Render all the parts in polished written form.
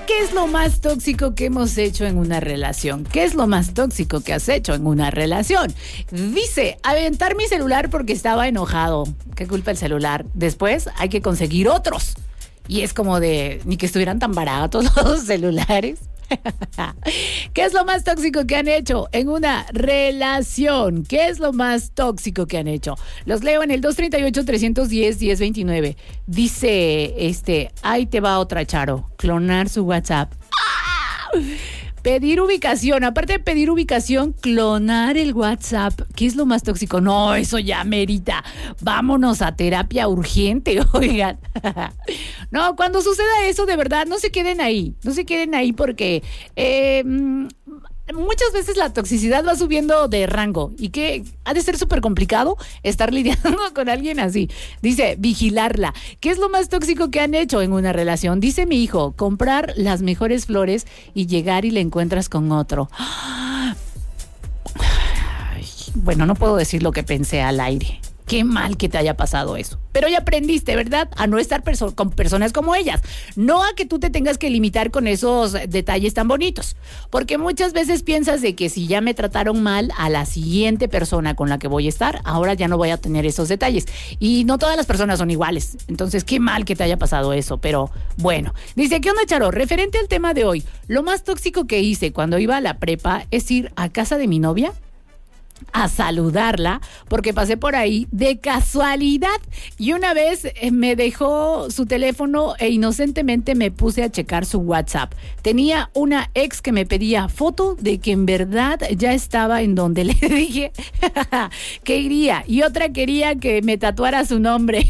¿Qué es lo más tóxico que hemos hecho en una relación? ¿Qué es lo más tóxico que has hecho en una relación? Dice, aventar mi celular porque estaba enojado. ¿Qué culpa el celular? Después hay que conseguir otros. Y es como de, ni que estuvieran tan baratos los celulares. ¿Qué es lo más tóxico que han hecho en una relación? ¿Qué es lo más tóxico que han hecho? Los leo en el 238-310-1029. Dice, ahí te va otra, Charo. Clonar su WhatsApp. ¡Ah! Pedir ubicación, aparte de pedir ubicación, clonar el WhatsApp. ¿Qué es lo más tóxico? No, eso ya merita. Vámonos a terapia urgente, oigan. No, cuando suceda eso, de verdad, no se queden ahí. No se queden ahí porque muchas veces la toxicidad va subiendo de rango y que ha de ser súper complicado estar lidiando con alguien así. Dice, vigilarla. ¿Qué es lo más tóxico que han hecho en una relación? Dice mi hijo, comprar las mejores flores y llegar y le encuentras con otro. Ay, bueno, no puedo decir lo que pensé al aire. Qué mal que te haya pasado eso. Pero ya aprendiste, ¿verdad? A no estar con personas como ellas. No a que tú te tengas que limitar con esos detalles tan bonitos. Porque muchas veces piensas de que si ya me trataron mal a la siguiente persona con la que voy a estar, ahora ya no voy a tener esos detalles. Y no todas las personas son iguales. Entonces, qué mal que te haya pasado eso. Pero bueno. Dice, ¿qué onda, Charo? Referente al tema de hoy, lo más tóxico que hice cuando iba a la prepa es ir a casa de mi novia a saludarla porque pasé por ahí de casualidad y una vez me dejó su teléfono e inocentemente me puse a checar su WhatsApp. Tenía una ex que me pedía foto de que en verdad ya estaba en donde le dije que iría y otra quería que me tatuara su nombre.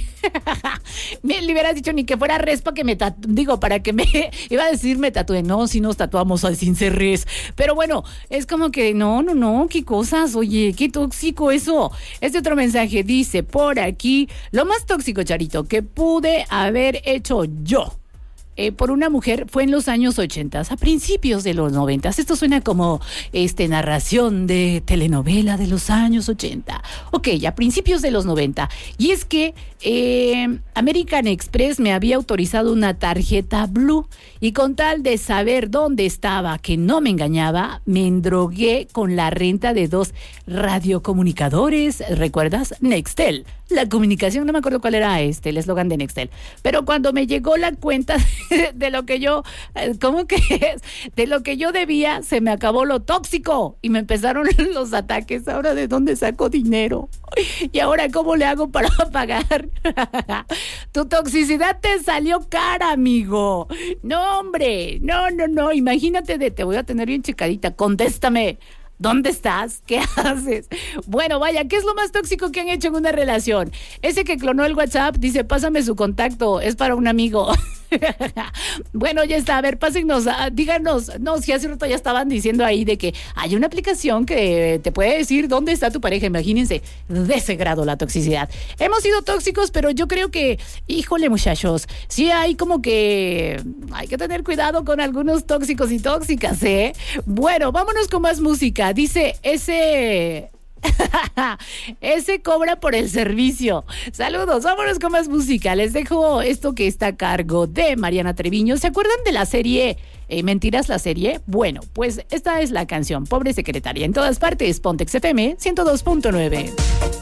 Le hubieras dicho ni que fuera respa que para que me iba a decir me tatué. No, si nos tatuamos al sin ser res. Pero bueno, es como que no, qué cosas, oye, qué tóxico eso. Este otro mensaje dice por aquí, lo más tóxico, Charito, que pude haber hecho yo por una mujer fue en los años 80, a principios de los 90. Esto suena como narración de telenovela de los años 80. Ok, a principios de los 90. Y es que American Express me había autorizado una tarjeta Blue y con tal de saber dónde estaba, que no me engañaba, me endrogué con la renta de 2 radiocomunicadores. ¿Recuerdas? Nextel. La comunicación, no me acuerdo cuál era el eslogan de Nextel. Pero cuando me llegó la cuenta de lo que yo, ¿cómo que es? De lo que yo debía, se me acabó lo tóxico y me empezaron los ataques. Ahora, ¿de dónde saco dinero? Y ahora, ¿cómo le hago para pagar? Tu toxicidad te salió cara, amigo. No, hombre, no. Imagínate te voy a tener bien checadita. Contéstame. ¿Dónde estás? ¿Qué haces? Bueno, vaya, ¿qué es lo más tóxico que han hecho en una relación? Ese que clonó el WhatsApp dice, pásame su contacto, es para un amigo. Bueno, ya está, a ver, pásennos, díganos, no, si hace rato ya estaban diciendo ahí de que hay una aplicación que te puede decir dónde está tu pareja, imagínense, de ese grado la toxicidad. Hemos sido tóxicos, pero yo creo que, híjole muchachos, sí hay como que hay que tener cuidado con algunos tóxicos y tóxicas, ¿eh? Bueno, vámonos con más música, dice ese cobra por el servicio. Saludos, vámonos con más música. Les dejo esto que está a cargo de Mariana Treviño. ¿Se acuerdan de la serie Mentiras, la serie? Bueno, pues esta es la canción, Pobre Secretaria. En todas partes, Pontex FM 102.9.